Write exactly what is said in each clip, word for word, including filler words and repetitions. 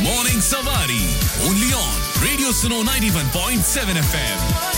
Morning Savari. Only on Radio Suno ninety-one point seven F M.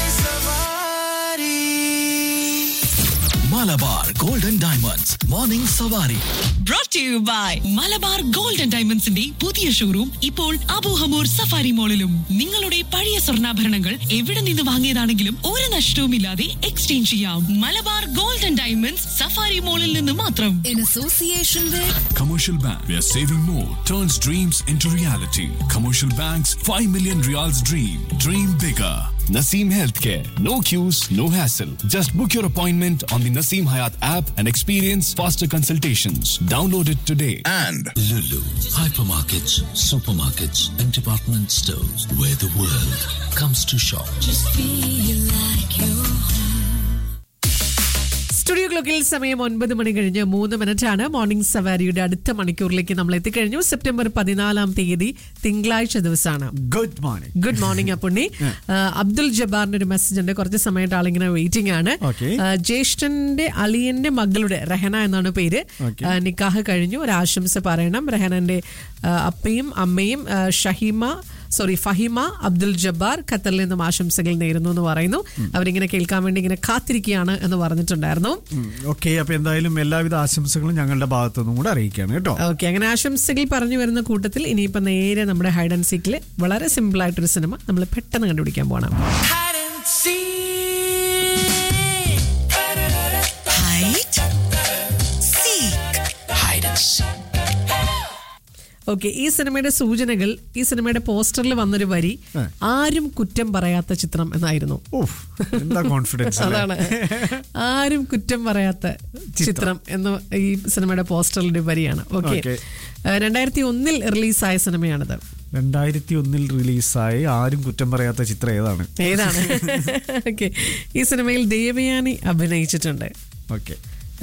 Malabar Golden Diamonds. Morning Savari. Brought to you by Malabar gold and ഡയമണ്ട്സിന്റെ പുതിയ showroom ഇപ്പോൾ അബു ഹമൂർ safari മോളിലും. നിങ്ങളുടെ പഴയ സ്വർണ്ണാഭരണങ്ങൾ എവിടെ നിന്ന് വാങ്ങിയതാണെങ്കിലും ഒരു നഷ്ടവുമില്ലാതെ എക്സ്ചേഞ്ച് ചെയ്യാം. Malabar gold and diamonds safari മോളിൽ നിന്ന് മാത്രം. In association with Commercial Bank, where saving more turns dreams into reality. Commercial Bank's five million Riyals dream. Dream bigger. Naseem Healthcare. No queues, no hassle. Just book your appointment on the Naseem Hayat app and experience faster consultations. Download it today. And Lulu, hypermarkets, supermarkets, and department stores where the world comes to shop. Just feel like you're studio ക്ലോക്കിൽ സമയം ഒൻപത് മണി കഴിഞ്ഞ് മൂന്ന് minute ആണ്. Morning സവാരിയുടെ അടുത്ത മണിക്കൂറിലേക്ക് നമ്മൾ എത്തിക്കഴിഞ്ഞു. September പതിനാലാം തീയതി തിങ്കളാഴ്ച ദിവസമാണ്. Good morning. Good morning Appunni. Abdul ജബ്ബാറിന്റെ ഒരു മെസ്സേജ് ഉണ്ട്. കുറച്ച് സമയത്ത് ആളിങ്ങനെ വെയിറ്റിംഗ് ആണ്. ജ്യേഷ്ഠന്റെ അളിയന്റെ മകളുടെ റഹന എന്നാണ് പേര്. നിക്കാഹ് കഴിഞ്ഞു. ഒരു ആശംസ പറയണം. റഹനന്റെ അപ്പയും അമ്മയും ഷഹിമ സോറി ഫഹിമ അബ്ദുൽ ജബ്ബാർ ഖത്തറിൽ നിന്നും ആശംസകൾ നേരുന്നു എന്ന് പറയുന്നു. അവരിങ്ങനെ കേൾക്കാൻ വേണ്ടി ഇങ്ങനെ കാത്തിരിക്കുകയാണ് എന്ന് പറഞ്ഞിട്ടുണ്ടായിരുന്നു. ഓക്കെ, അപ്പൊ എന്തായാലും എല്ലാവിധ ആശംസകളും ഞങ്ങളുടെ ഭാഗത്തുനിന്നും കൂടെ അറിയിക്കുകയാണ് കേട്ടോ. ഓക്കെ, അങ്ങനെ ആശംസകൾ പറഞ്ഞു വരുന്ന കൂട്ടത്തിൽ ഇനിയിപ്പോ നേരെ നമ്മുടെ ഹൈഡ് ആൻഡ് സീക്കില് വളരെ സിമ്പിൾ ആയിട്ടൊരു സിനിമ നമ്മൾ പെട്ടെന്ന് കണ്ടുപിടിക്കാൻ പോകണം. ഓക്കെ, ഈ സിനിമയുടെ സൂചനകൾ, ഈ സിനിമയുടെ പോസ്റ്ററിൽ വന്നൊരു വരി ആരും കുറ്റം പറയാത്ത ചിത്രം എന്നായിരുന്നു. അതാണ് ആരും കുറ്റം പറയാത്ത ചിത്രം എന്ന ഈ സിനിമയുടെ പോസ്റ്ററിന്റെ വരിയാണ്. ഓക്കെ, രണ്ടായിരത്തി ഒന്നിൽ റിലീസായ സിനിമയാണിത്. രണ്ടായിരത്തി ഒന്നിൽ റിലീസായി ആരും കുറ്റം പറയാത്ത ചിത്രം ഏതാണ് ഏതാണ് ഓക്കെ, ഈ സിനിമയിൽ ദേവയാനി അഭിനയിച്ചിട്ടുണ്ട്. ഓക്കെ,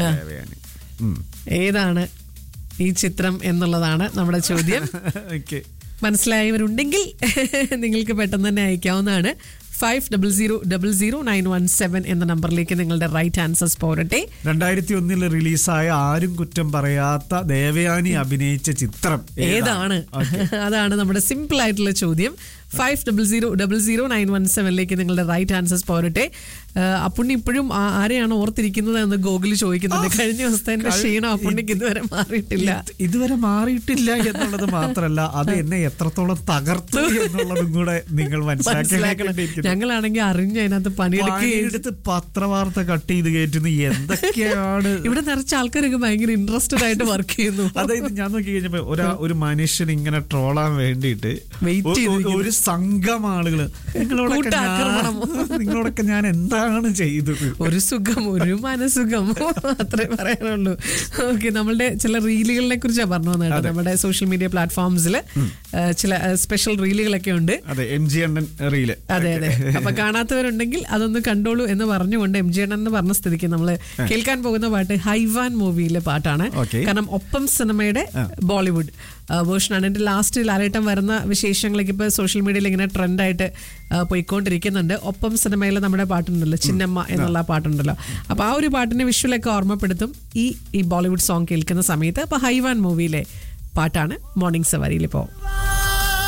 ഏതാണ് ഈ ചിത്രം എന്നുള്ളതാണ് നമ്മുടെ ചോദ്യം. മനസ്സിലായവരുണ്ടെങ്കിൽ നിങ്ങൾക്ക് പെട്ടെന്ന് തന്നെ അയക്കാവുന്നതാണ്. Five double zero double zero nine one seven എന്ന നമ്പറിലേക്ക് നിങ്ങളുടെ റൈറ്റ് ആൻസേഴ്സ് പോരട്ടെ. രണ്ടായിരത്തി ഒന്നിൽ റിലീസായ ആരും കുറ്റം പറയാത്ത ദേവയാനി അഭിനയിച്ച ചിത്രം ഏതാണ്? അതാണ് നമ്മുടെ സിമ്പിൾ ആയിട്ടുള്ള ചോദ്യം. Five double zero double zero nine one സെവനിലേക്ക് നിങ്ങളുടെ റൈറ്റ് ആൻസേഴ്സ് പോരട്ടെ. അപ്പുണ്ണി ഇപ്പോഴും ആരെയാണ് ഓർത്തിരിക്കുന്നത് എന്ന് ഗോകുൽ ചോദിക്കുന്നുണ്ട്. കഴിഞ്ഞ ദിവസത്തെ എന്റെ ക്ഷീണം അപ്പുണ്ണിക്ക് ഇതുവരെ മാറിയിട്ടില്ല. ഇതുവരെ മാറിയിട്ടില്ല എന്നുള്ളത് മാത്രമല്ല, അത് എന്നെ എത്രത്തോളം തകർത്തു എന്നുള്ളതും കൂടെ നിങ്ങൾ മനസ്സിലാക്കണം. ഞങ്ങളാണെങ്കിൽ അറിഞ്ഞ് അതിനകത്ത് പണിയെടുത്ത് പത്രവാർത്ത കട്ട് ചെയ്ത് കയറ്റുന്നു. എന്തൊക്കെയാണ് ഇവിടെ നിറച്ച ആൾക്കാരൊക്കെ ഭയങ്കര ഇൻട്രസ്റ്റഡ് ആയിട്ട് വർക്ക് ചെയ്യുന്നു. അതായത് ഞാൻ നോക്കി കഴിഞ്ഞപ്പോ ഒരാ ഒരു മനുഷ്യൻ ഇങ്ങനെ ട്രോളാൻ വേണ്ടിയിട്ട് ഒരു സംഘം ആളുകള് നിങ്ങളോടൊക്കെ നിങ്ങളോടൊക്കെ ഞാൻ എന്താണ് ചെയ്തത്? ഒരു സുഖം, ഒരു മനസുഖം, അത്രേ പറയാനുള്ളൂ. ഓക്കെ, നമ്മളുടെ ചില റീലുകളെ കുറിച്ചാണ് പറഞ്ഞു വന്നത്. നമ്മുടെ സോഷ്യൽ മീഡിയ പ്ലാറ്റ്ഫോംസില് ചില സ്പെഷ്യൽ റീലുകളൊക്കെ ഉണ്ട്. അതെ, എം ജി അണ്ണൻ റീല്. അതെ അതെ, അപ്പൊ കാണാത്തവരുണ്ടെങ്കിൽ അതൊന്ന് കണ്ടോളൂ എന്ന് പറഞ്ഞുകൊണ്ട് എം ജി അണ്ണൻ എന്ന് പറഞ്ഞ സ്ഥിതിക്ക് നമ്മള് കേൾക്കാൻ പോകുന്ന പാട്ട് ഹൈവാൻ മൂവിയിലെ പാട്ടാണ്. കാരണം ഒപ്പം സിനിമയുടെ ബോളിവുഡ് വേർഷനാണ്. എന്റെ ലാസ്റ്റ് ലാലേട്ടം വരുന്ന വിശേഷങ്ങളൊക്കെ ഇപ്പൊ സോഷ്യൽ മീഡിയയിൽ ഇങ്ങനെ ട്രെൻഡായിട്ട് പോയിക്കൊണ്ടിരിക്കുന്നുണ്ട്. ഒപ്പം സിനിമയിൽ നമ്മുടെ പാട്ടുണ്ടല്ലോ, ചിന്നമ്മ എന്നുള്ള പാട്ടുണ്ടല്ലോ. അപ്പൊ ആ ഒരു പാട്ടിന്റെ വിഷ്വലൊക്കെ ഓർമ്മപ്പെടുത്തും ഈ ഈ ബോളിവുഡ് സോങ് കേൾക്കുന്ന സമയത്ത്. അപ്പൊ ഹൈവാൻ മൂവിയിലെ പാട്ടാണ് മോർണിംഗ് സവാരിയിൽ ഇപ്പോൾ.